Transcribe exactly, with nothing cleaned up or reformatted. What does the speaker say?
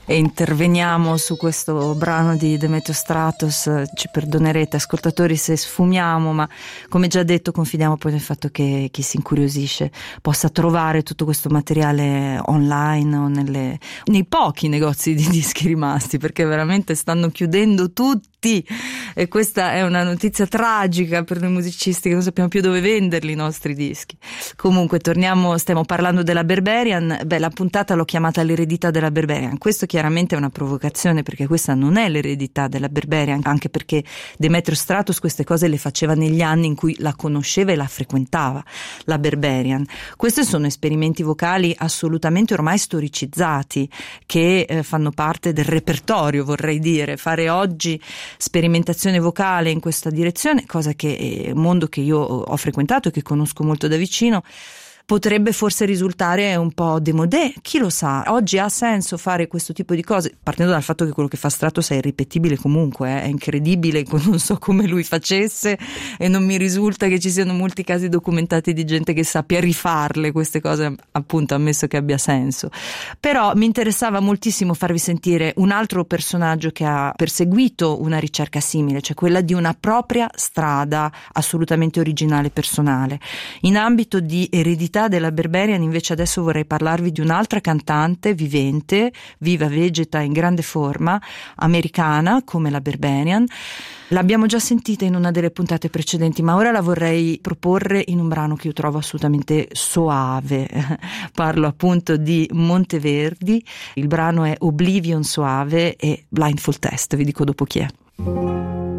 e interveniamo su questo brano di Demetrio Stratos. Ci perdonerete ascoltatori se sfumiamo, ma come già detto confidiamo poi nel fatto che chi si incuriosisce possa trovare tutto questo materiale online o nelle, nei pochi negozi di dischi rimasti, perché veramente stanno chiudendo tutti e questa è una notizia tragica per noi musicisti che non sappiamo più dove venderli i nostri dischi. Comunque torniamo, stiamo parlando della Berberian. Beh, la puntata l'ho chiamata l'eredità della Berberian. Questo chiaramente è una provocazione, perché questa non è l'eredità della Berberian, anche perché Demetrio Stratos queste cose le faceva negli anni in cui la conosceva e la frequentava, la Berberian. Questi sono esperimenti vocali assolutamente ormai storicizzati, che eh, fanno parte del repertorio, vorrei dire. Fare oggi sperimentazione vocale in questa direzione, cosa che è un mondo che io ho frequentato e che conosco molto da vicino, potrebbe forse risultare un po' démodé, chi lo sa. Oggi ha senso fare questo tipo di cose, partendo dal fatto che quello che fa Stratos è irripetibile comunque, eh? È incredibile, non so come lui facesse e non mi risulta che ci siano molti casi documentati di gente che sappia rifarle queste cose, appunto, ammesso che abbia senso. Però mi interessava moltissimo farvi sentire un altro personaggio che ha perseguito una ricerca simile, cioè quella di una propria strada assolutamente originale e personale. In ambito di eredità della Berberian invece adesso vorrei parlarvi di un'altra cantante vivente, viva, vegeta, in grande forma, americana come la Berberian. L'abbiamo già sentita in una delle puntate precedenti, ma ora la vorrei proporre in un brano che io trovo assolutamente soave. Parlo appunto di Monteverdi, il brano è Oblivion Soave e Blindfold Test, vi dico dopo chi è.